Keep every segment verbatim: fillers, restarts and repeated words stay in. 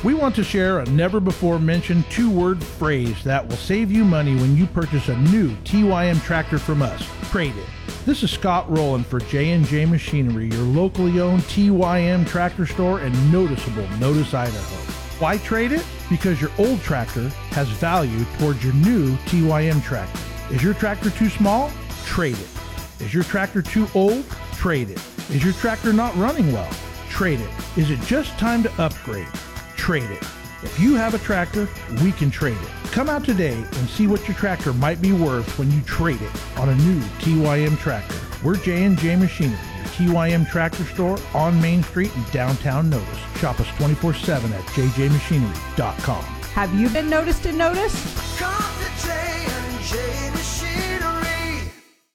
We want to share a never-before-mentioned two-word phrase that will save you money when you purchase a new T Y M tractor from us. Trade it. This is Scott Rowland for J and J Machinery, your locally owned T Y M tractor store in noticeable Notice, Idaho. Why trade it? Because your old tractor has value towards your new T Y M tractor. Is your tractor too small? Trade it. Is your tractor too old? Trade it. Is your tractor not running well? Trade it. Is it just time to upgrade? Trade it. If you have a tractor, we can trade it. Come out today and see what your tractor might be worth when you trade it on a new T Y M tractor. We're J and J Machinery, your T Y M tractor store on Main Street in downtown Notice. Shop us twenty-four seven at j j machinery dot com. Have you been noticed in Notice? Come to J and J Machinery.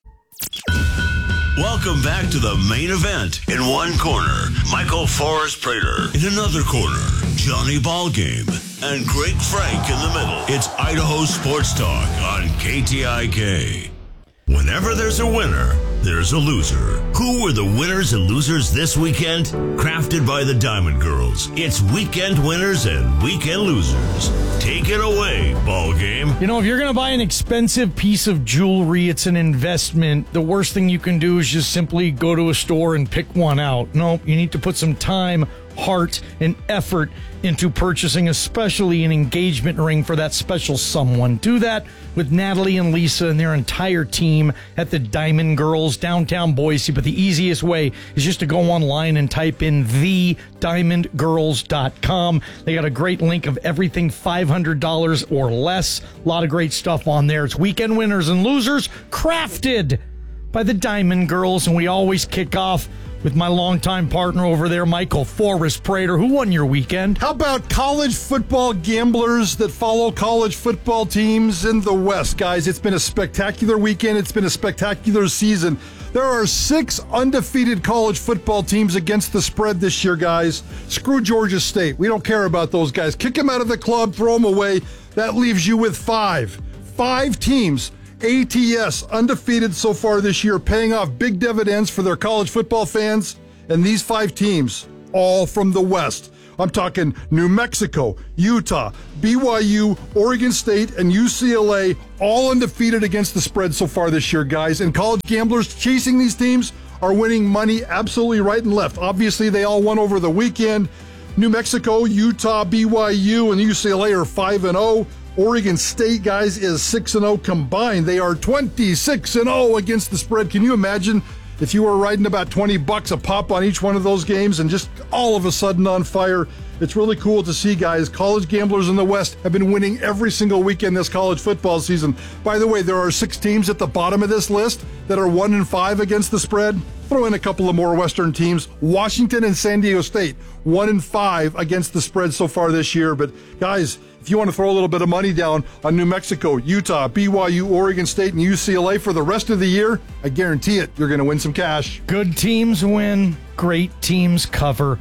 Welcome back to the main event. In one corner, Michael Forrest Prater. In another corner, Johnny Ballgame. And Greg Frank in the middle. It's Idaho Sports Talk on K T I K. Whenever there's a winner, there's a loser. Who were the winners and losers this weekend? Crafted by the Diamond Girls. It's weekend winners and weekend losers. Take it away, ball game. You know, if you're going to buy an expensive piece of jewelry, it's an investment. The worst thing you can do is just simply go to a store and pick one out. No, you need to put some time, heart, and effort into purchasing, especially an engagement ring for that special someone. Do that with Natalie and Lisa and their entire team at the Diamond Girls, downtown Boise. But the easiest way is just to go online and type in the diamond girls dot com. They got a great link of everything five hundred dollars or less. A lot of great stuff on there. It's weekend winners and losers, crafted by the Diamond Girls. And we always kick off with my longtime partner over there, Michael Forrest Prater. Who won your weekend? How about college football gamblers that follow college football teams in the West, guys? It's been a spectacular weekend. It's been a spectacular season. There are six undefeated college football teams against the spread this year, guys. Screw Georgia State. We don't care about those guys. Kick them out of the club, throw them away. That leaves you with five. Five teams. A T S undefeated so far this year, paying off big dividends for their college football fans. And these five teams, all from the West. I'm talking New Mexico, Utah, B Y U, Oregon State, and U C L A, all undefeated against the spread so far this year, guys. And college gamblers chasing these teams are winning money absolutely right and left. Obviously, they all won over the weekend. New Mexico, Utah, B Y U, and U C L A are five and oh. Oregon State, guys, is six and oh combined. They are twenty-six and oh against the spread. Can you imagine if you were riding about twenty bucks a pop on each one of those games and just all of a sudden on fire? It's really cool to see, guys. College gamblers in the West have been winning every single weekend this college football season. By the way, there are six teams at the bottom of this list that are one and five against the spread. Throw in a couple of more Western teams. Washington and San Diego State, one and five against the spread so far this year. But guys, if you want to throw a little bit of money down on New Mexico, Utah, B Y U, Oregon State, and U C L A for the rest of the year, I guarantee it, you're going to win some cash. Good teams win, great teams cover.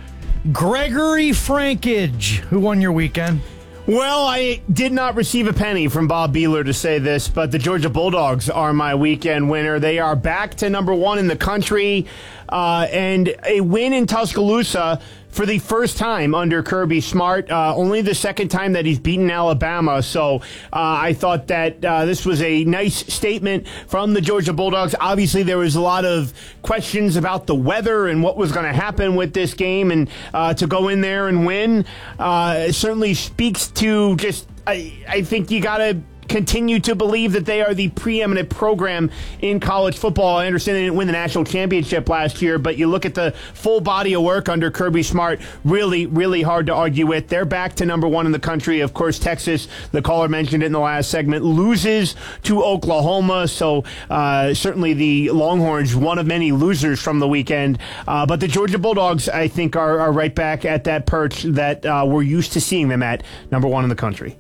Gregory Frankage, who won your weekend? Well, I did not receive a penny from Bob Beeler to say this, but the Georgia Bulldogs are my weekend winner. They are back to number one in the country, uh, and a win in Tuscaloosa for the first time under Kirby Smart, uh, only the second time that he's beaten Alabama. So uh, I thought that uh, this was a nice statement from the Georgia Bulldogs. Obviously, there was a lot of questions about the weather and what was going to happen with this game, and uh, to go in there and win uh, certainly speaks to just, I, I think you got to continue to believe that they are the preeminent program in college football. I understand they didn't win the national championship last year, but you look at the full body of work under Kirby Smart, really, really hard to argue with. They're back to number one in the country. Of course, Texas, the caller mentioned it in the last segment, loses to Oklahoma, so uh, certainly the Longhorns, one of many losers from the weekend. Uh, but the Georgia Bulldogs, I think, are, are right back at that perch that uh, we're used to seeing them at, number one in the country.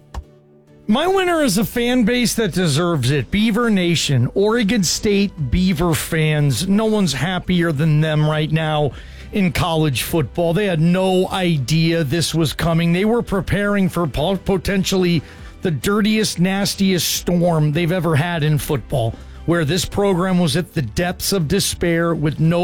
My winner is a fan base that deserves it. Beaver Nation, Oregon State Beaver fans. No one's happier than them right now in college football. They had no idea this was coming. They were preparing for potentially the dirtiest, nastiest storm they've ever had in football, where this program was at the depths of despair with no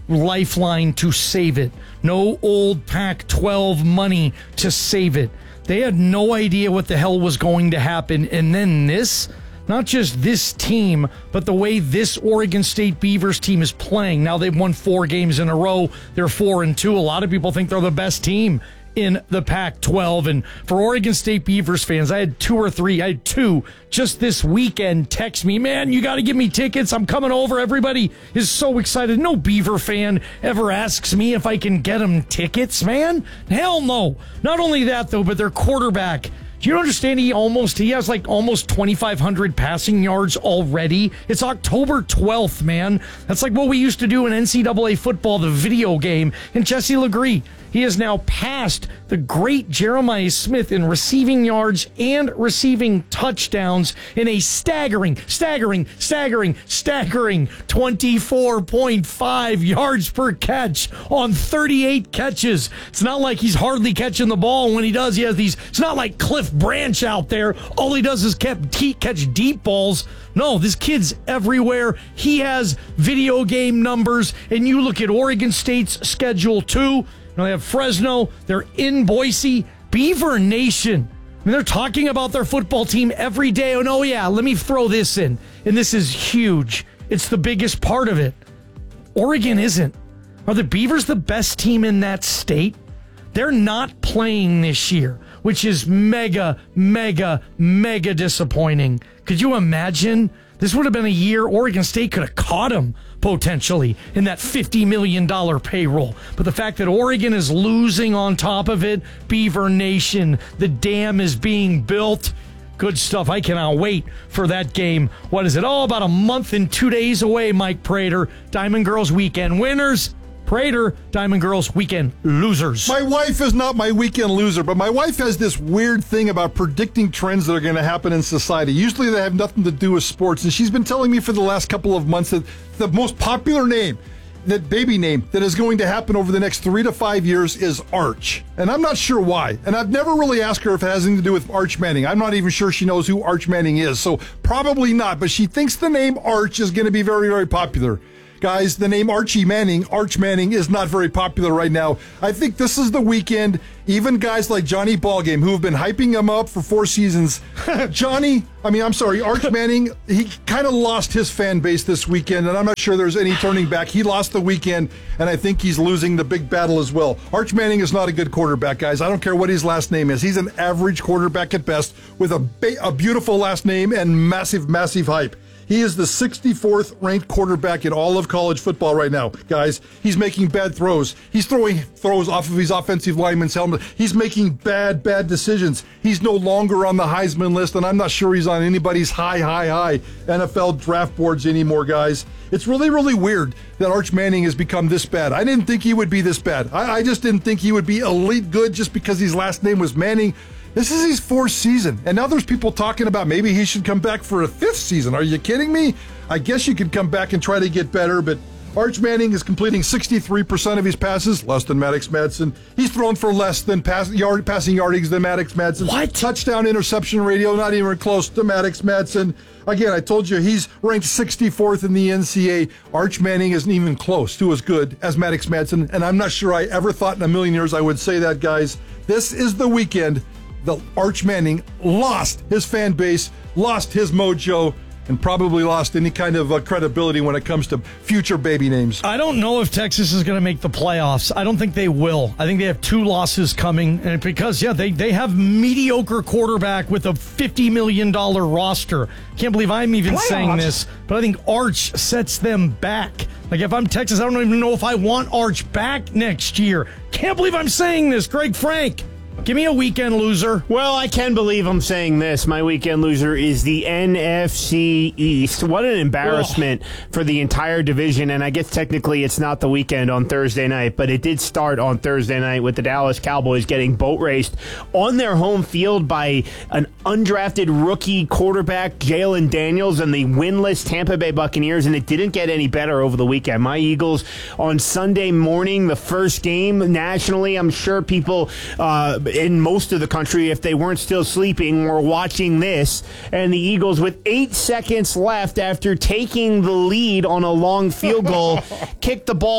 lifeline to save it. No old Pac twelve money to save it. They had no idea what the hell was going to happen. And then this, not just this team, but the way this Oregon State Beavers team is playing. Now they've won four games in a row. They're four and two. A lot of people think they're the best team in the Pac twelve. And for Oregon State Beavers fans, I had two or three, I had two just this weekend text me, man, you got to give me tickets. I'm coming over. Everybody is so excited. No Beaver fan ever asks me if I can get them tickets, man. Hell no. Not only that, though, but their quarterback, do you understand he almost, he has like almost twenty-five hundred passing yards already? It's October twelfth, man. That's like what we used to do in N C double A football, the video game. And Jesse Legree, he has now passed the great Jeremiah Smith in receiving yards and receiving touchdowns in a staggering, staggering, staggering, staggering twenty-four point five yards per catch on thirty-eight catches. It's not like he's hardly catching the ball. When he does, he has these, it's not like Cliff Branch out there. All he does is catch deep balls. No, this kid's everywhere. He has video game numbers, and you look at Oregon State's schedule too. Now they have Fresno. They're in Boise. Beaver Nation. I mean, they're talking about their football team every day. And oh, yeah, let me throw this in. And this is huge. It's the biggest part of it. Oregon isn't. Are the Beavers the best team in that state? They're not playing this year, which is mega, mega, mega disappointing. Could you imagine? This would have been a year Oregon State could have caught them potentially in that fifty million dollars payroll. But the fact that Oregon is losing on top of it, Beaver Nation, the dam is being built. Good stuff. I cannot wait for that game. What is it? Oh, about a month and two days away, Mike Prater. Diamond Girls weekend winners. Prater, Diamond Girls weekend losers. My wife is not my weekend loser, but my wife has this weird thing about predicting trends that are going to happen in society. Usually they have nothing to do with sports, and she's been telling me for the last couple of months that the most popular name, that baby name, that is going to happen over the next three to five years is Arch. And I'm not sure why. And I've never really asked her if it has anything to do with Arch Manning. I'm not even sure she knows who Arch Manning is, so probably not. But she thinks the name Arch is going to be very, very popular. Guys, the name Archie Manning, Arch Manning, is not very popular right now. I think this is the weekend. Even guys like Johnny Ballgame, who have been hyping him up for four seasons. Johnny, I mean, I'm sorry, Arch Manning, he kind of lost his fan base this weekend, and I'm not sure there's any turning back. He lost the weekend, and I think he's losing the big battle as well. Arch Manning is not a good quarterback, guys. I don't care what his last name is. He's an average quarterback at best with a, ba- a beautiful last name and massive, massive hype. He is the sixty-fourth ranked quarterback in all of college football right now, guys. He's making bad throws. He's throwing throws off of his offensive lineman's helmet. He's making bad, bad decisions. He's no longer on the Heisman list, and I'm not sure he's on anybody's high, high, high N F L draft boards anymore, guys. It's really, really weird that Arch Manning has become this bad. I didn't think he would be this bad. I, I just didn't think he would be elite good just because his last name was Manning. This is his fourth season, and now there's people talking about maybe he should come back for a fifth season. Are you kidding me? I guess you could come back and try to get better, but Arch Manning is completing sixty-three percent of his passes, less than Maddox Madsen. He's thrown for less than pass, yard, passing yardage than Maddox Madsen. What? Touchdown interception ratio, not even close to Maddox Madsen. Again, I told you he's ranked sixty-fourth in the N C A A. Arch Manning isn't even close to as good as Maddox Madsen, and I'm not sure I ever thought in a million years I would say that, guys. This is the weekend that Arch Manning lost his fan base, lost his mojo, and probably lost any kind of uh, credibility when it comes to future baby names. I don't know if Texas is going to make the playoffs. I don't think they will. I think they have two losses coming, and because, yeah, they, they have mediocre quarterback with a fifty million dollars roster. Can't believe I'm even Playoffs. saying this, but I think Arch sets them back. Like, if I'm Texas, I don't even know if I want Arch back next year. Can't believe I'm saying this. Greg Frank, give me a weekend loser. Well, I can believe I'm saying this. My weekend loser is the N F C East. What an embarrassment oh. for the entire division. And I guess technically it's not the weekend on Thursday night, but it did start on Thursday night with the Dallas Cowboys getting boat raced on their home field by an undrafted rookie quarterback, Jalen Daniels, and the winless Tampa Bay Buccaneers. And it didn't get any better over the weekend. My Eagles on Sunday morning, the first game nationally, I'm sure people uh, in most of the country, if they weren't still sleeping, were watching this. And the Eagles, with eight seconds left after taking the lead on a long field goal, kicked the ball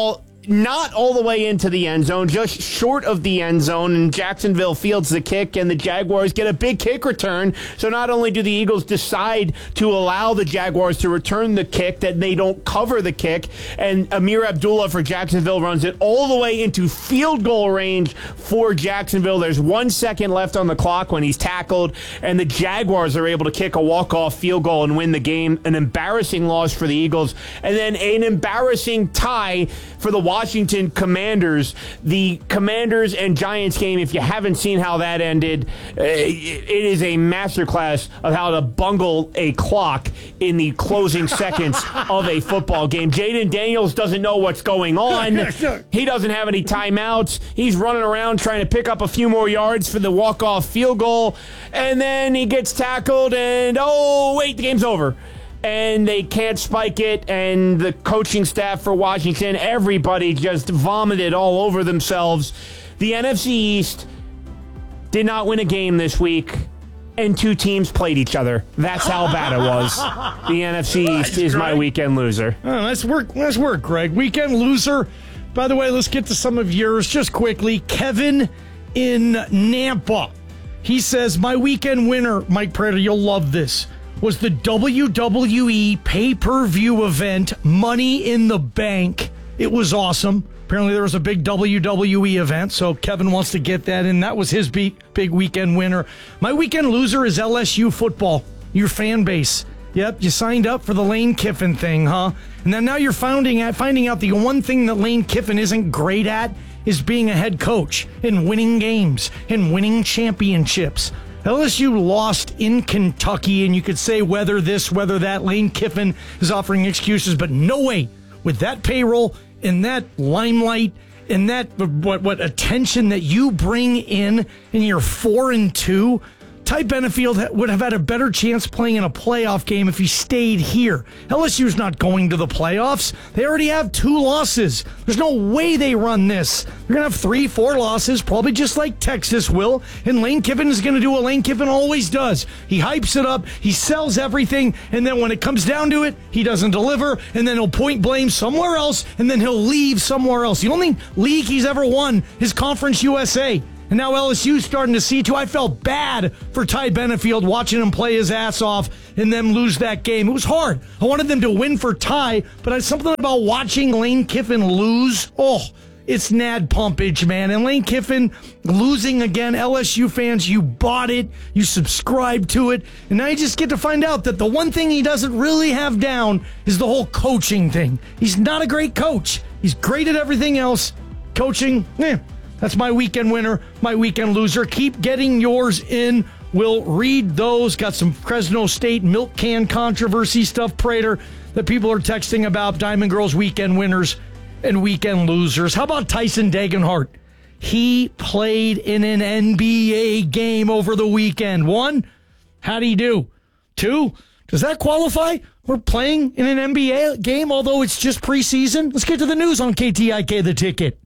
not all the way into the end zone, just short of the end zone, and Jacksonville fields the kick, and the Jaguars get a big kick return. So not only do the Eagles decide to allow the Jaguars to return the kick, that they don't cover the kick, and Amir Abdullah for Jacksonville runs it all the way into field goal range for Jacksonville. There's one second left on the clock when he's tackled, and the Jaguars are able to kick a walk-off field goal and win the game. An embarrassing loss for the Eagles, and then an embarrassing tie for the Washington Commanders. The Commanders and Giants game, if you haven't seen how that ended, uh, it is a masterclass of how to bungle a clock in the closing seconds of a football game. Jaden Daniels doesn't know what's going on. He doesn't have any timeouts. He's running around trying to pick up a few more yards for the walk-off field goal, and then he gets tackled, and oh, wait, the game's over. And they can't spike it, and the coaching staff for Washington, everybody just vomited all over themselves. The N F C East did not win a game this week, and two teams played each other. That's how bad it was. The N F C East is my weekend loser. Oh, nice work, nice work, Greg. Weekend loser. By the way, let's get to some of yours just quickly. Kevin in Nampa. He says, my weekend winner, Mike Prater, you'll love this, was the W W E pay-per-view event, Money in the Bank. It was awesome. Apparently there was a big W W E event, so Kevin wants to get that in. That was his big, big weekend winner. My weekend loser is L S U football, your fan base. Yep, you signed up for the Lane Kiffin thing, huh? And then now you're finding out, finding out the one thing that Lane Kiffin isn't great at is being a head coach and winning games and winning championships. L S U lost in Kentucky, and you could say whether this, whether that. Lane Kiffin is offering excuses, but no way. With that payroll and that limelight and that what what attention that you bring in, and you're four and two, Ty Benefield would have had a better chance playing in a playoff game if he stayed here. L S U's not going to the playoffs. They already have two losses. There's no way they run this. They're going to have three, four losses, probably just like Texas will. And Lane Kiffin is going to do what Lane Kiffin always does. He hypes it up, he sells everything, and then when it comes down to it, he doesn't deliver, and then he'll point blame somewhere else, and then he'll leave somewhere else. The only league he's ever won is Conference U S A. And now L S U's starting to see, too. I felt bad for Ty Benefield watching him play his ass off and them lose that game. It was hard. I wanted them to win for Ty, but it's something about watching Lane Kiffin lose. Oh, it's Nad pumpage, man. And Lane Kiffin losing again. L S U fans, you bought it. You subscribed to it. And now you just get to find out that the one thing he doesn't really have down is the whole coaching thing. He's not a great coach. He's great at everything else. Coaching, eh. That's my weekend winner, my weekend loser. Keep getting yours in. We'll read those. Got some Fresno State milk can controversy stuff, Prater, that people are texting about. Diamond Girls weekend winners and weekend losers. How about Tyson Degenhart? He played in an N B A game over the weekend. One, how'd he do? Two, does that qualify? We're playing in an N B A game, although it's just preseason. Let's get to the news on K T I K The Ticket.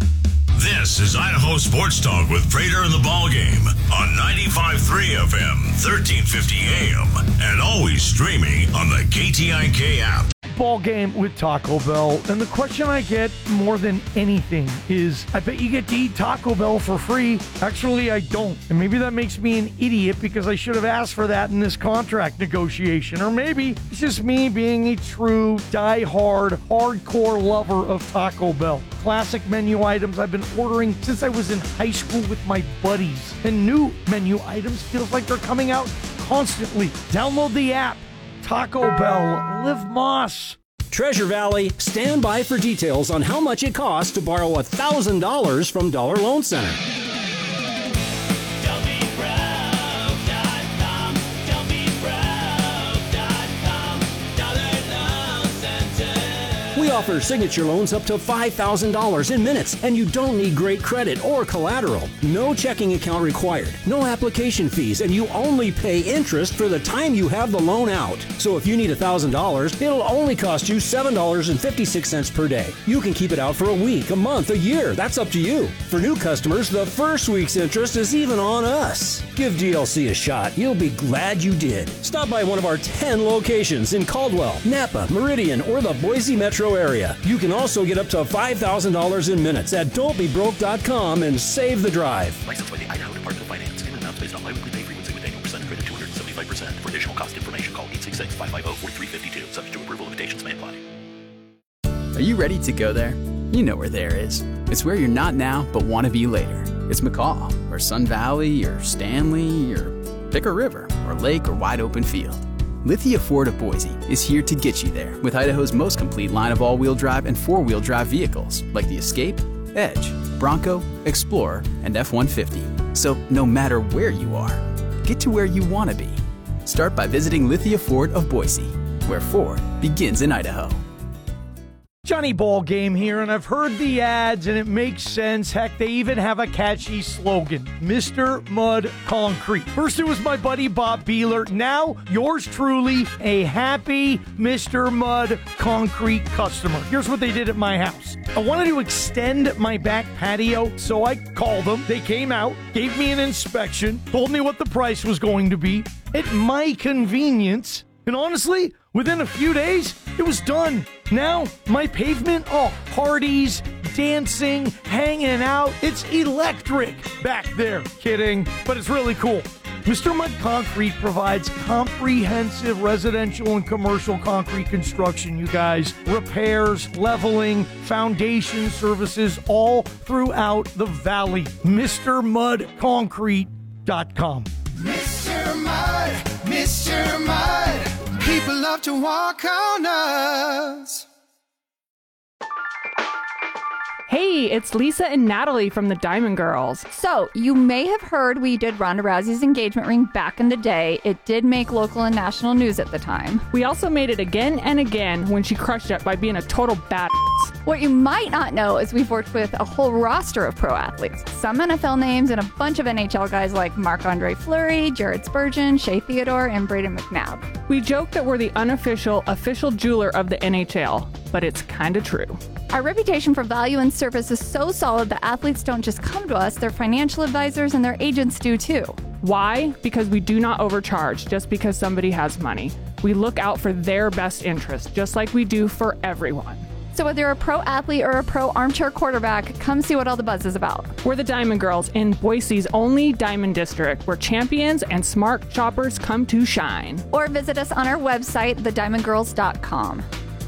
This is Idaho Sports Talk with Prater and the Ball Game on ninety-five point three F M, thirteen fifty A M, and always streaming on the K T I K app. Ball Game with Taco Bell, and the question I get more than anything is, I bet you get to eat Taco Bell for free. Actually, I don't, and maybe that makes me an idiot because I should have asked for that in this contract negotiation, or maybe it's just me being a true, die-hard, hardcore lover of Taco Bell. Classic menu items I've been ordering since I was in high school with my buddies, and new menu items feels like they're coming out constantly. Download the app. Taco Bell, live Moss. Treasure Valley, stand by for details on how much it costs to borrow one thousand dollars from Dollar Loan Center. We offer signature loans up to five thousand dollars in minutes, and you don't need great credit or collateral. No checking account required, no application fees, and you only pay interest for the time you have the loan out. So if you need one thousand dollars, it'll only cost you seven dollars and fifty-six cents per day. You can keep it out for a week, a month, a year. That's up to you. For new customers, the first week's interest is even on us. Give D L C a shot. You'll be glad you did. Stop by one of our ten locations in Caldwell, Napa, Meridian, or the Boise metro area. area. You can also get up to five thousand dollars in minutes at don't be broke dot com and save the drive. Licensed by the Idaho Department of Finance. Payment amounts based on biweekly pay frequency with annual percentage rate of two hundred seventy-five percent. For additional cost information, call eight six six, five five zero, four three five two. Subject to approval, limitations may apply. Are you ready to go there? You know where there is. It's where you're not now, but want to be later. It's McCaw, or Sun Valley, or Stanley, or pick a river, or lake, or wide open field. Lithia Ford of Boise is here to get you there with Idaho's most complete line of all-wheel drive and four-wheel drive vehicles like the Escape, Edge, Bronco, Explorer, and F one fifty. So no matter where you are, get to where you want to be. Start by visiting Lithia Ford of Boise, where Ford begins in Idaho. Johnny Ballgame here, and I've heard the ads, and it makes sense. Heck, they even have a catchy slogan, Mister Mud Concrete. First, it was my buddy Bob Beeler. Now, yours truly, a happy Mister Mud Concrete customer. Here's what they did at my house. I wanted to extend my back patio, so I called them. They came out, gave me an inspection, told me what the price was going to be at my convenience, and honestly, within a few days, it was done. Now, my pavement, oh, parties, dancing, hanging out. It's electric back there. Kidding, but it's really cool. Mister Mud Concrete provides comprehensive residential and commercial concrete construction, you guys. Repairs, leveling, foundation services all throughout the valley. Mister Mud Concrete dot com. Mister Mud, Mister Mud, people love to walk on us. Hey, it's Lisa and Natalie from the Diamond Girls. So, you may have heard we did Ronda Rousey's engagement ring back in the day. It did make local and national news at the time. We also made it again and again when she crushed it by being a total badass. What you might not know is we've worked with a whole roster of pro athletes. Some N F L names and a bunch of N H L guys like Marc-Andre Fleury, Jared Spurgeon, Shea Theodore, and Braden McNabb. We joke that we're the unofficial, official jeweler of the N H L, but it's kinda true. Our reputation for value and service is so solid that athletes don't just come to us, their financial advisors and their agents do too. Why? Because we do not overcharge just because somebody has money. We look out for their best interest, just like we do for everyone. So whether you're a pro athlete or a pro armchair quarterback, come see what all the buzz is about. We're the Diamond Girls in Boise's only Diamond District, where champions and smart shoppers come to shine. Or visit us on our website, the diamond girls dot com.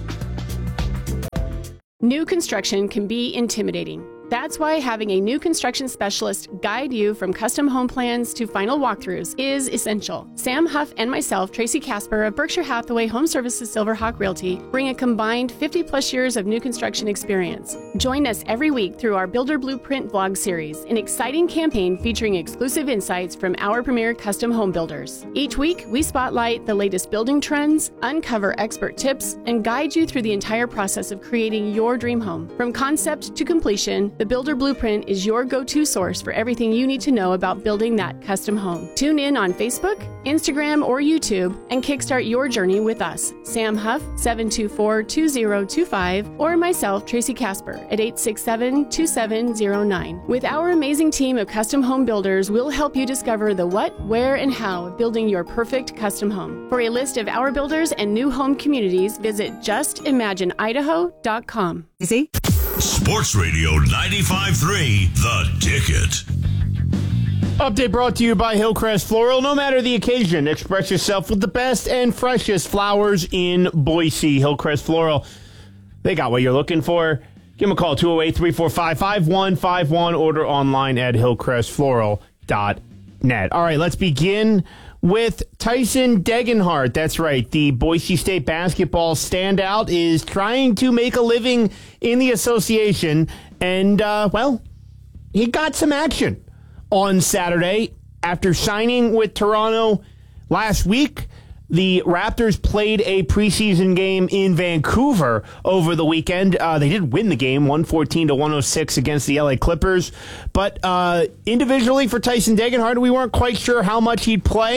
New construction can be intimidating. That's why having a new construction specialist guide you from custom home plans to final walkthroughs is essential. Sam Huff and myself, Tracy Casper of Berkshire Hathaway Home Services Silverhawk Realty, bring a combined fifty plus years of new construction experience. Join us every week through our Builder Blueprint vlog series, an exciting campaign featuring exclusive insights from our premier custom home builders. Each week, we spotlight the latest building trends, uncover expert tips, and guide you through the entire process of creating your dream home. From concept to completion, the Builder Blueprint is your go-to source for everything you need to know about building that custom home. Tune in on Facebook, Instagram, or YouTube and kickstart your journey with us, Sam Huff, seven two four, two zero two five, or myself, Tracy Casper, at eight six seven, two seven zero nine. With our amazing team of custom home builders, we'll help you discover the what, where, and how of building your perfect custom home. For a list of our builders and new home communities, visit just imagine idaho dot com. Easy. Sports Radio ninety-five three, The Ticket. Update brought to you by Hillcrest Floral. No matter the occasion, express yourself with the best and freshest flowers in Boise. Hillcrest Floral, they got what you're looking for. Give them a call, two oh eight, three four five, five one five one. Order online at hillcrest floral dot net. All right, let's begin with Tyson Degenhart. That's right. The Boise State basketball standout is trying to make a living in the association. And, uh, well, he got some action on Saturday after signing with Toronto last week. The Raptors played a preseason game in Vancouver over the weekend. Uh, they did win the game, one fourteen to one oh six against the L A Clippers. But uh, individually for Tyson Degenhart, we weren't quite sure how much he'd play.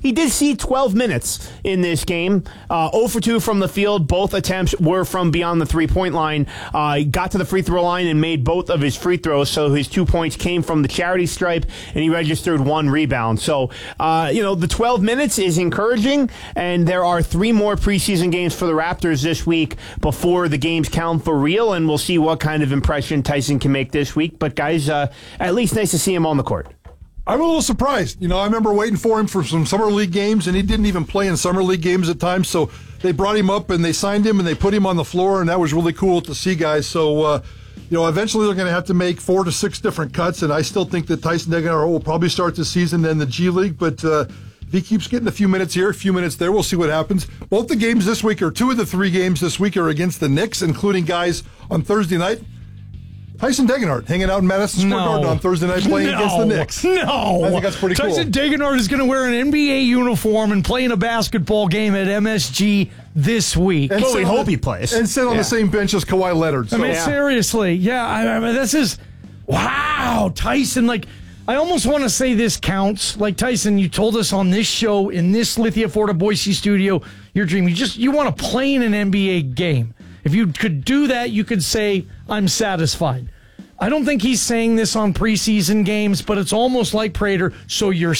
He did see twelve minutes in this game. Uh, zero for two from the field. Both attempts were from beyond the three-point line. Uh, he got to the free throw line and made both of his free throws, so his two points came from the charity stripe, and he registered one rebound. So, uh, you know, the twelve minutes is encouraging, and there are three more preseason games for the Raptors this week before the games count for real, and we'll see what kind of impression Tyson can make this week. But, guys, uh, at least nice to see him on the court. I'm a little surprised. You know, I remember waiting for him for some summer league games, and he didn't even play in summer league games at times. So they brought him up, and they signed him, and they put him on the floor, and that was really cool to see, guys. So, uh, you know, eventually they're going to have to make four to six different cuts, and I still think that Tyson Degenhart will probably start the season in the G League. But uh, if he keeps getting a few minutes here, a few minutes there, we'll see what happens. Both the games this week, or two of the three games this week, are against the Knicks, including guys on Thursday night. Tyson Degenhart hanging out in Madison Square No. Garden on Thursday night playing no. against the Knicks. No. I think that's pretty Tyson cool. Degenhart is going to wear an N B A uniform and play in a basketball game at M S G this week. And Well, sit we on hope the- he plays. And sit on Yeah. the same bench as Kawhi Leonard. So. I mean, Yeah. seriously. Yeah, I, I mean, this is, wow, Tyson, like, I almost want to say this counts. Like, Tyson, you told us on this show, in this Lithia Florida Boise studio, your dream, you just, you want to play in an N B A game. If you could do that, you could say, I'm satisfied. I don't think he's saying this on preseason games, but it's almost like Prater. So you're,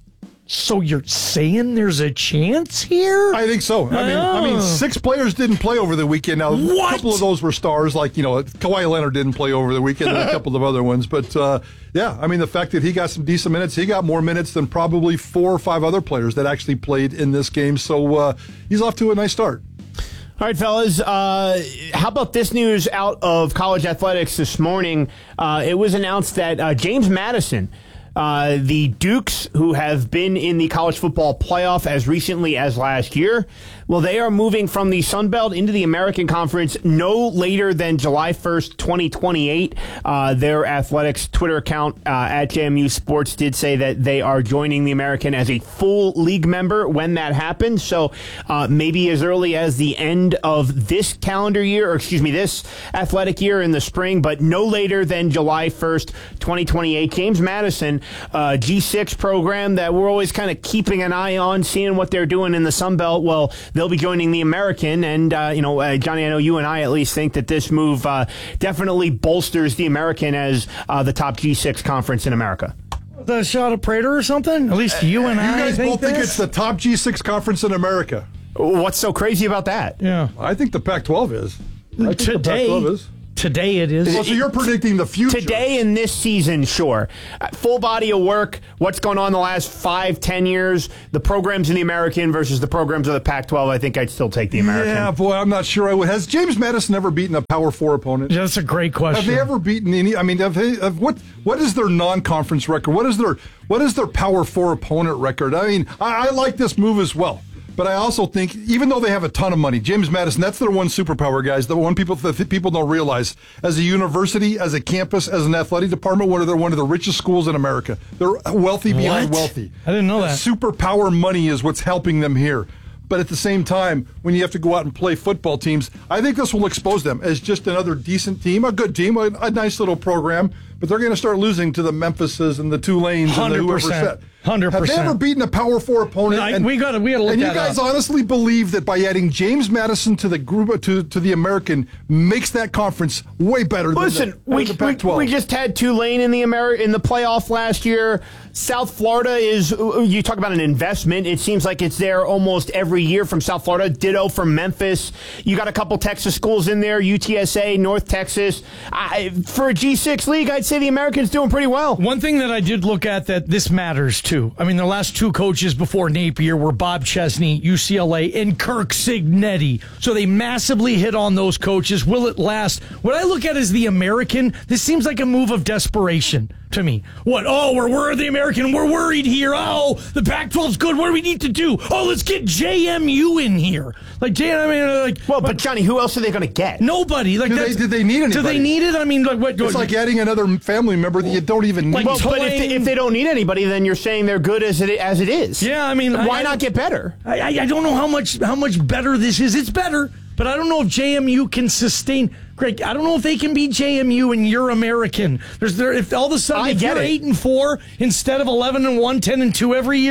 so you're saying there's a chance here? I think so. I mean, I mean, six players didn't play over the weekend. Now, What? a couple of those were stars, like, you know, Kawhi Leonard didn't play over the weekend, and a couple of other ones. But, uh, yeah, I mean, the fact that he got some decent minutes, he got more minutes than probably four or five other players that actually played in this game. So uh, he's off to a nice start. All right, fellas, uh, how about this news out of college athletics this morning? Uh, it was announced that uh, James Madison, uh, the Dukes, who have been in the college football playoff as recently as last year, well, they are moving from the Sun Belt into the American Conference no later than July first, twenty twenty-eight. Uh, their athletics Twitter account uh, at J M U Sports did say that they are joining the American as a full league member when that happens. So uh, maybe as early as the end of this calendar year, or excuse me, this athletic year in the spring, but no later than July first, twenty twenty-eight. James Madison, uh, G six program that we're always kind of keeping an eye on, seeing what they're doing in the Sun Belt. Well, they'll be joining the American, and, uh, you know, uh, Johnny, I know you and I at least think that this move uh, definitely bolsters the American as uh, the top G six conference in America. The shot of Prater or something? At least you and You I guys think both think this? it's the top G six conference in America. What's so crazy about that? Yeah. I think the Pac twelve is. I think the Today, Pac twelve is. today it is. Well, so you're predicting the future. Today in this season, sure. Uh, full body of work, what's going on the last five, ten years, the programs in the American versus the programs of the Pac twelve, I think I'd still take the American. Yeah, boy, I'm not sure I would. Has James Madison ever beaten a Power Four opponent? Yeah, that's a great question. Have they ever beaten any? I mean, have they, have, what what is their non-conference record? What is their what is their Power Four opponent record? I mean, I, I like this move as well. But I also think, even though they have a ton of money, James Madison, that's their one superpower, guys. The one people that people don't realize. As a university, as a campus, as an athletic department, one of the one of the richest schools in America. They're wealthy beyond What? wealthy. I didn't know that. Superpower money is what's helping them here. But at the same time, when you have to go out and play football teams, I think this will expose them as just another decent team, a good team, a, a nice little program. But they're going to start losing to the Memphises and the Tulanes and the whoever set. one hundred percent. Have they ever beaten a Power Four opponent? No, I- we gotta- we gotta look And you that guys up. honestly believe that by adding James Madison to the group to to the American makes that conference way better Listen, than the, than we, the we, Pac twelve? we just had Tulane in the Ameri- in the playoff last year. South Florida is, you talk about an investment. It seems like it's there almost every year from South Florida. Ditto from Memphis. You got a couple Texas schools in there, U T S A, North Texas. I, for a G six league, I'd say the American's doing pretty well. One thing that I did look at that this matters too. I mean, the last two coaches before Napier were Bob Chesney, U C L A, and Kirk Cignetti. So they massively hit on those coaches. Will it last? What I look at is the American. This seems like a move of desperation to me. What? Oh, we're, we're the American. We're worried here. Oh, the Pac twelve's good. What do we need to do? Oh, let's get J M U in here. Like, J I mean, like, well, but Johnny, who else are they going to get? Nobody. Like, do, they, do they need anybody? Do they need it? I mean, like, what? It's like adding another family member that you don't even need. Well, but if they, if they don't need anybody, then you're saying they're good as it as it is. Yeah, I mean, why I, not get better? I, I I don't know how much how much better this is. It's better, but I don't know if J M U can sustain. Greg, I don't know if they can beat J M U and you're American. There's there if all of a sudden I if get you're it. eight and four instead of eleven and one, ten and two every year,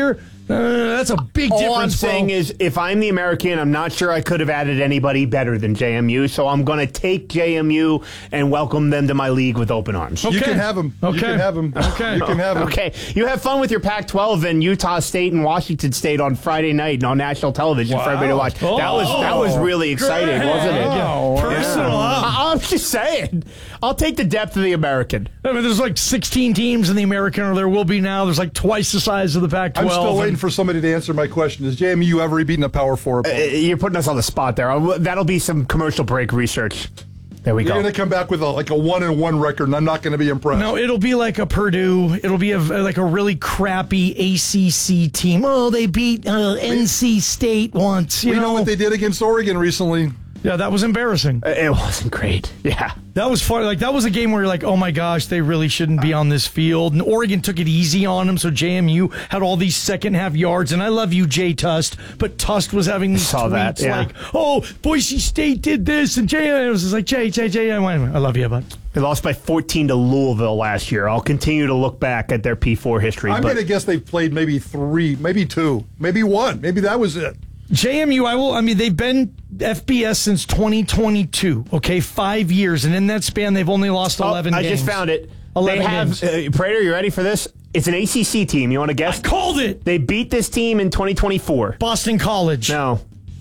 Uh, that's a big All difference, I'm saying bro. is, if I'm the American, I'm not sure I could have added anybody better than J M U, so I'm going to take J M U and welcome them to my league with open arms. You can have them. Okay. You can have them. Okay. You can have them. Okay. You have fun with your Pac twelve and Utah State and Washington State on Friday night and on national television for everybody to watch. Oh, that was that was really exciting, great. wasn't it? Oh, personal, Yeah. huh? I, I'm just saying. I'll take the depth of the American. I mean, there's like sixteen teams in the American, or there will be now. There's like twice the size of the Pac twelve. I'm still waiting and- for somebody to answer my question. Has J M U ever beaten a Power Four Uh, opponent? you're putting us on the spot there. I'll- That'll be some commercial break research. There we You're go. going to come back with a, like a one and one record, and I'm not going to be impressed. No, it'll be like a Purdue. It'll be a, like a really crappy A C C team. Oh, they beat uh, N C State once. You we know? know what they did against Oregon recently. Yeah, that was embarrassing. Uh, It wasn't great. Yeah. That was fun. Like, that was a game where you're like, oh my gosh, they really shouldn't be on this field. And Oregon took it easy on them, so J M U had all these second half yards. And I love you, Jay Tust, but Tust was having these Saw tweets that, yeah. like, oh, Boise State did this, and Jay, I was just like, Jay, Jay, Jay, I went, I love you, bud. They lost by fourteen to Louisville last year. I'll continue to look back at their P four history. I'm but going to guess they've played maybe three, maybe two, maybe one. Maybe that was it. J M U, I will. I mean, they've been F B S since twenty twenty-two. Okay, five years, and in that span, they've only lost Oh, eleven. I games. just found it. eleven They have, games. uh, Prater, you ready for this? It's an A C C team. You want to guess? I called it. They beat this team in twenty twenty-four. Boston College. No,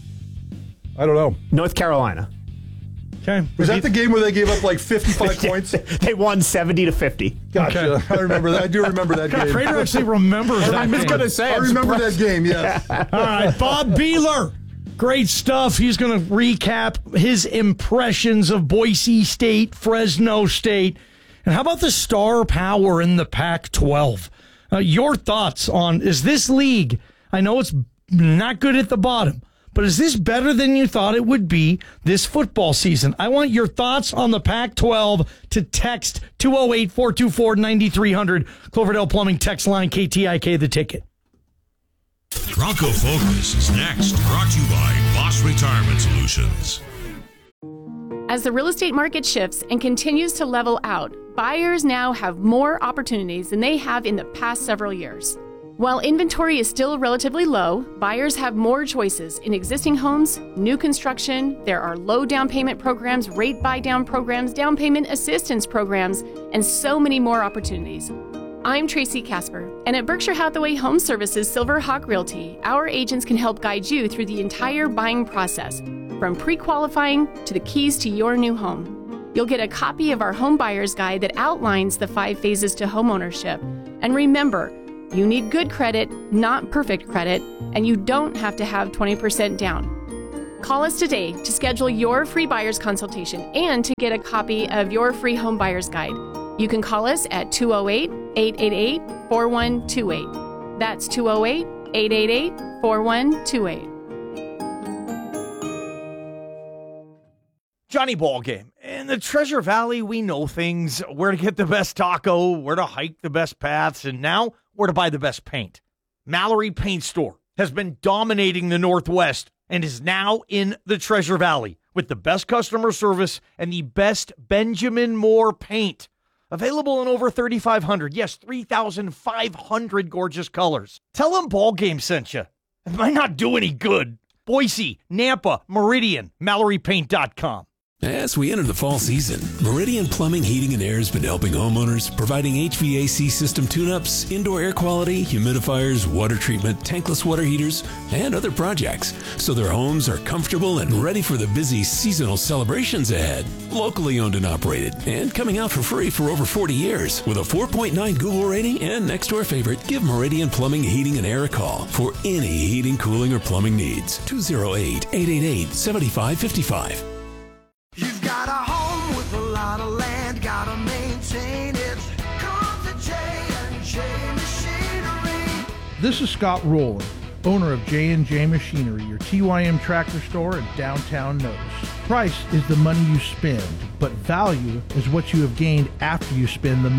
I don't know. North Carolina. Okay. Was that the game where they gave up like fifty-five points? They won seventy to fifty. Gotcha. Okay. I remember that. I do remember that God, game. Prater actually remembers that. I was game. going to say. I I'm remember surprised. that game, yes. All right, Bob Beeler. Great stuff. He's going to recap his impressions of Boise State, Fresno State. And how about the star power in the Pac twelve? Uh, your thoughts on, is this league, I know it's not good at the bottom, but is this better than you thought it would be this football season? I want your thoughts on the Pac twelve to text two oh eight, four two four, nine three hundred. Cloverdale Plumbing text line K T I K, the ticket. Bronco Focus is next, brought to you by Boss Retirement Solutions. As the real estate market shifts and continues to level out, buyers now have more opportunities than they have in the past several years. While inventory is still relatively low, buyers have more choices in existing homes, new construction. There are low down payment programs, rate buy down programs, down payment assistance programs, and so many more opportunities. I'm Tracy Casper, and at Berkshire Hathaway Home Services Silver Hawk Realty, our agents can help guide you through the entire buying process, from pre-qualifying to the keys to your new home. You'll get a copy of our home buyer's guide that outlines the five phases to homeownership. And remember, you need good credit, not perfect credit, and you don't have to have twenty percent down. Call us today to schedule your free buyer's consultation and to get a copy of your free home buyer's guide. You can call us at two oh eight, eight eight eight, four one two eight. That's two oh eight, eight eight eight, four one two eight. Johnny Ballgame. In the Treasure Valley, we know things, where to get the best taco, where to hike the best paths, and now where to buy the best paint. Mallory Paint Store has been dominating the Northwest and is now in the Treasure Valley with the best customer service and the best Benjamin Moore paint. Available in over thirty-five hundred, yes, three thousand five hundred gorgeous colors. Tell them Ballgame sent you. It might not do any good. Boise, Nampa, Meridian, Mallory Paint dot com. As we enter the fall season, Meridian Plumbing, Heating, and Air has been helping homeowners, providing H V A C system tune-ups, indoor air quality, humidifiers, water treatment, tankless water heaters, and other projects, so their homes are comfortable and ready for the busy seasonal celebrations ahead. Locally owned and operated, and coming out for free for over forty years. With a four point nine Google rating and next door favorite, give Meridian Plumbing, Heating, and Air a call for any heating, cooling, or plumbing needs. two oh eight, eight eight eight, seven five five five. You've got a home with a lot of land, gotta maintain it. Come to J and J Machinery. This is Scott Rowland, owner of J and J Machinery, your T Y M tractor store in downtown Notice. Price is the money you spend, but value is what you have gained after you spend the money.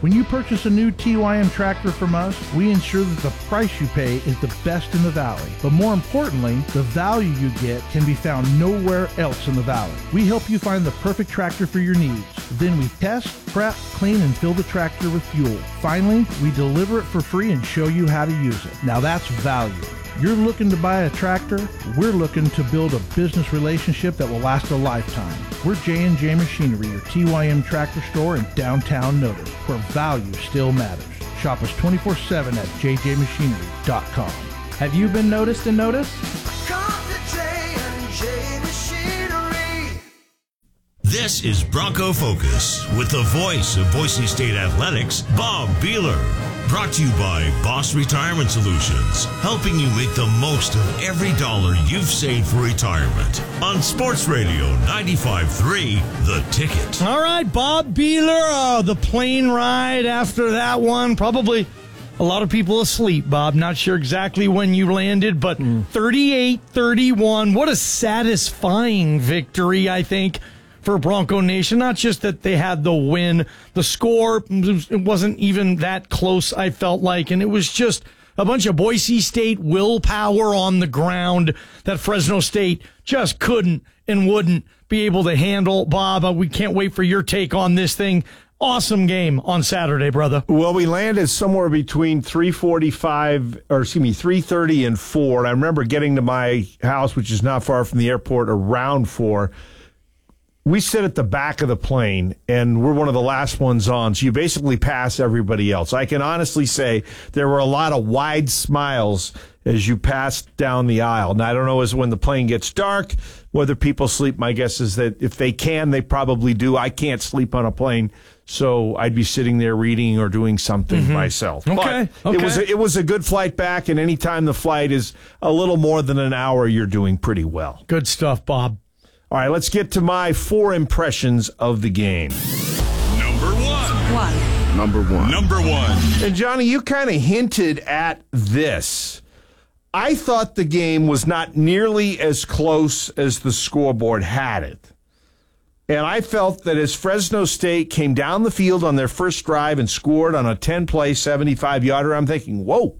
When you purchase a new T Y M tractor from us, we ensure that the price you pay is the best in the Valley. But more importantly, the value you get can be found nowhere else in the Valley. We help you find the perfect tractor for your needs. Then we test, prep, clean, and fill the tractor with fuel. Finally, we deliver it for free and show you how to use it. Now that's value. You're looking to buy a tractor? We're looking to build a business relationship that will last a lifetime. We're J and J Machinery, your T Y M tractor store in downtown Notice, where value still matters. Shop us twenty-four seven at j j machinery dot com. Have you been noticed and noticed? Come to J and J Machinery. This is Bronco Focus with the voice of Boise State Athletics, Bob Beeler. Brought to you by Boss Retirement Solutions, helping you make the most of every dollar you've saved for retirement. On Sports Radio ninety-five point three, The Ticket. All right, Bob Beeler, uh, the plane ride after that one. Probably a lot of people asleep, Bob. Not sure exactly when you landed, but thirty-eight thirty-one. What a satisfying victory, I think, for Bronco Nation. Not just that they had the win, the score, it wasn't even that close, I felt like, and it was just a bunch of Boise State willpower on the ground that Fresno State just couldn't and wouldn't be able to handle. Bob, uh, we can't wait for your take on this thing. Awesome game on Saturday, brother. Well, we landed somewhere between three forty-five, or excuse me, three thirty and four. And I remember getting to my house, which is not far from the airport, around four. We sit at the back of the plane, and we're one of the last ones on, so you basically pass everybody else. I can honestly say there were a lot of wide smiles as you passed down the aisle. Now, I don't know as when the plane gets dark, whether people sleep. My guess is that if they can, they probably do. I can't sleep on a plane, so I'd be sitting there reading or doing something Mm-hmm. myself. Okay, But okay. It was, a, it was a good flight back, and anytime the flight is a little more than an hour, you're doing pretty well. Good stuff, Bob. All right, let's get to my four impressions of the game. Number one. One. Number one. Number one. And Johnny, you kind of hinted at this. I thought the game was not nearly as close as the scoreboard had it. And I felt that as Fresno State came down the field on their first drive and scored on a ten-play, seventy-five-yarder, I'm thinking, whoa,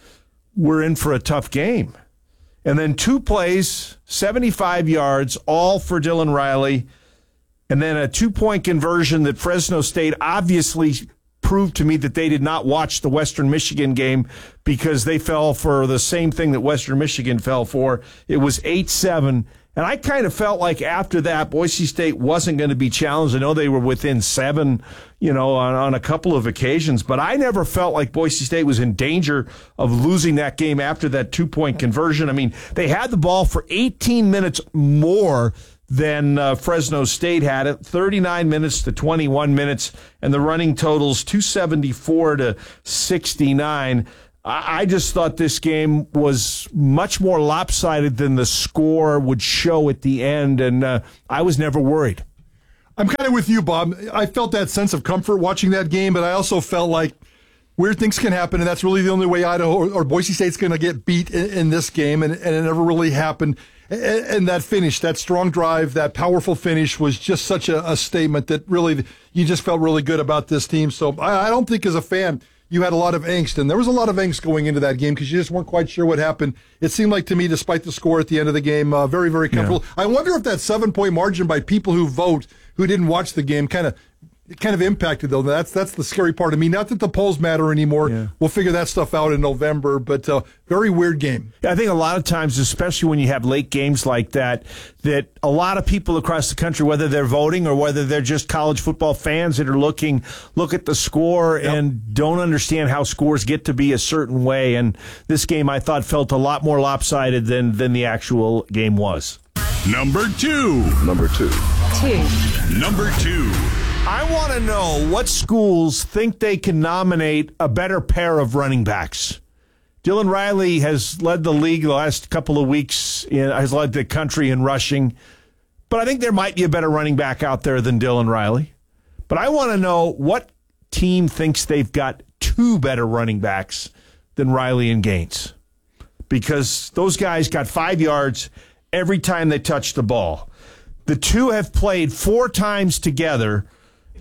we're in for a tough game. And then two plays, seventy-five yards, all for Dylan Riley. And then a two-point conversion that Fresno State obviously proved to me that they did not watch the Western Michigan game because they fell for the same thing that Western Michigan fell for. It was eight seven. And I kind of felt like after that, Boise State wasn't going to be challenged. I know they were within seven, you know, on, on a couple of occasions, but I never felt like Boise State was in danger of losing that game after that two-point conversion. I mean, they had the ball for eighteen minutes more than uh, Fresno State had it, thirty-nine minutes to twenty-one minutes, and the running totals two seventy-four to sixty-nine. I just thought this game was much more lopsided than the score would show at the end, and uh, I was never worried. I'm kind of with you, Bob. I felt that sense of comfort watching that game, but I also felt like weird things can happen, and that's really the only way Idaho or, or Boise State's going to get beat in, in this game, and, and it never really happened. And, and that finish, that strong drive, that powerful finish was just such a, a statement that really you just felt really good about this team. So I, I don't think as a fan you had a lot of angst, and there was a lot of angst going into that game because you just weren't quite sure what happened. It seemed like to me, despite the score at the end of the game, uh, very, very comfortable. Yeah. I wonder if that seven-point margin by people who vote, who didn't watch the game, kind of kind of impacted, though. That's that's the scary part of me. Not that the polls matter anymore. Yeah. We'll figure that stuff out in November, but uh, very weird game. I think a lot of times, especially when you have late games like that, that a lot of people across the country, whether they're voting or whether they're just college football fans that are looking, look at the score yep. and don't understand how scores get to be a certain way. And this game, I thought, felt a lot more lopsided than, than the actual game was. Number two. Number two. Two. Number two. I want to know what schools think they can nominate a better pair of running backs. Dylan Riley has led the league the last couple of weeks, in, has led the country in rushing, but I think there might be a better running back out there than Dylan Riley. But I want to know what team thinks they've got two better running backs than Riley and Gaines, because those guys got five yards every time they touched the ball. The two have played four times together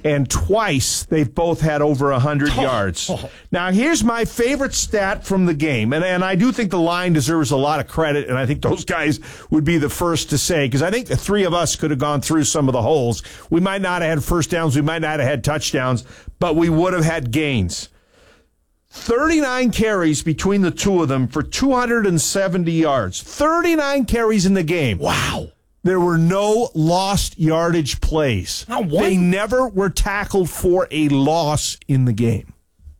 and twice they've both had over one hundred Oh, yards. oh. Now, here's my favorite stat from the game, and, and I do think the line deserves a lot of credit, and I think those guys would be the first to say, because I think the three of us could have gone through some of the holes. We might not have had first downs, we might not have had touchdowns, but we would have had gains. thirty-nine carries between the two of them for two hundred seventy yards. thirty-nine carries in the game. Wow. There were no lost yardage plays. Not one? They never were tackled for a loss in the game.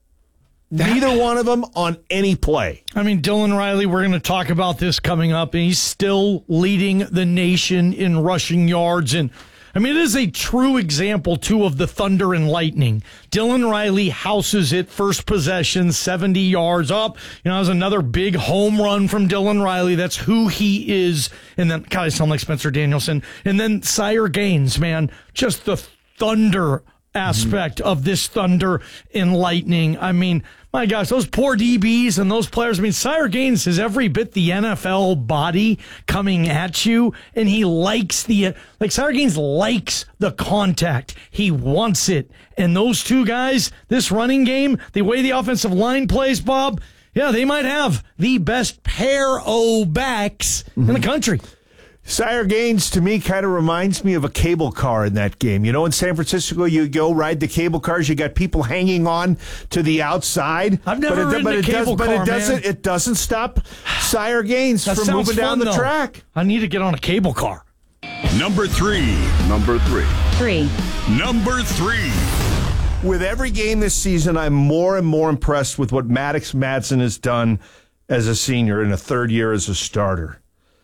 That- Neither one of them on any play. I mean, Dylan Riley, we're going to talk about this coming up, and he's still leading the nation in rushing yards. And I mean, it is a true example, too, of the thunder and lightning. Dylan Riley houses it, first possession, seventy yards up. You know, it was another big home run from Dylan Riley. That's who he is. And then, God, I sound like Spencer Danielson. And then Sire Gaines, man, just the thunder aspect mm-hmm. of this thunder and lightning. I mean, my gosh, those poor D Bs and those players. I mean, Sire Gaines is every bit the N F L body coming at you, and he likes the, like, Sire Gaines likes the contact. He wants it. And those two guys, this running game, the way the offensive line plays, Bob, yeah, they might have the best pair o' backs mm-hmm. in the country. Sire Gaines, to me, kind of reminds me of a cable car in that game. You know, in San Francisco, you go ride the cable cars, you got people hanging on to the outside. I've never but it, ridden but a it cable does, car, But it doesn't, man. it doesn't stop Sire Gaines That from sounds moving down fun, the though. track. I need to get on a cable car. Number three. Number three. Three. Number three. With every game this season, I'm more and more impressed with what Maddox Madsen has done as a senior in a third year as a starter.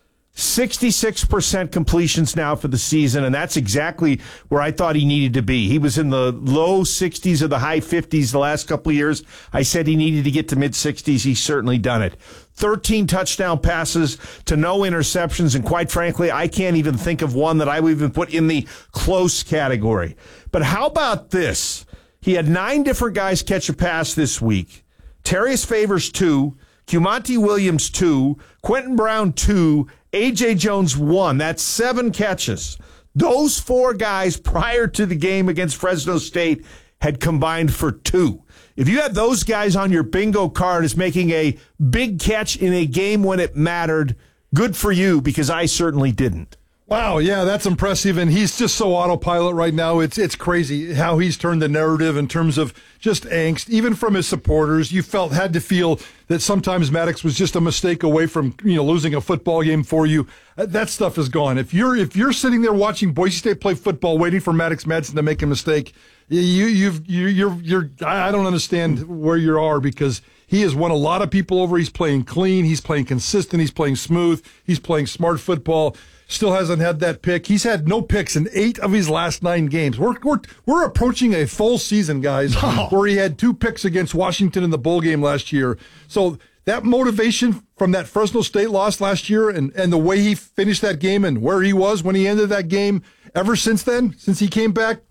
sixty-six percent completions now for the season, and that's exactly where I thought he needed to be. He was in the low sixties or the high fifties the last couple of years. I said he needed to get to mid-sixties. He's certainly done it. thirteen touchdown passes to no interceptions, and quite frankly, I can't even think of one that I would even put in the close category. But how about this? He had nine different guys catch a pass this week. Terrius Favors, two. Cumonte Williams, two. Quentin Brown, two. A J. Jones, one. That's seven catches. Those four guys prior to the game against Fresno State had combined for two. If you had those guys on your bingo card as making a big catch in a game when it mattered, good for you, because I certainly didn't. Wow, yeah, that's impressive, and he's just so autopilot right now. It's it's crazy how he's turned the narrative in terms of just angst. Even from his supporters, you felt had to feel that sometimes Maddox was just a mistake away from, you know, losing a football game for you. That stuff is gone. If you're if you're sitting there watching Boise State play football, waiting for Maddox Madsen to make a mistake, you you've you, you're you're I don't understand where you are, because he has won a lot of people over. He's playing clean. He's playing consistent. He's playing smooth. He's playing smart football. Still hasn't had that pick. He's had no picks in eight of his last nine games. We're we're we're approaching a full season, guys, oh. where he had two picks against Washington in the bowl game last year. So that motivation from that Fresno State loss last year, and, and the way he finished that game and where he was when he ended that game, ever since then, since he came back,